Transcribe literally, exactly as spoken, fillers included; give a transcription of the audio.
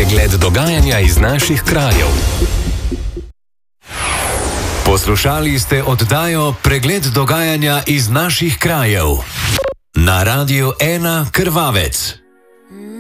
Pregled dogajanja iz naših krajev. Poslušali ste oddajo Pregled dogajanja iz naših krajev na Radiu ena Krvavec.